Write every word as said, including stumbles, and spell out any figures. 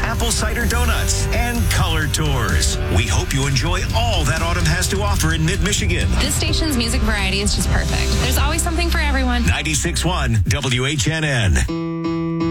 apple cider donuts, and color tours. We hope you enjoy all that autumn has to offer in mid-Michigan. This station's music variety is just perfect. There's always something for everyone. ninety-six point one W H N N.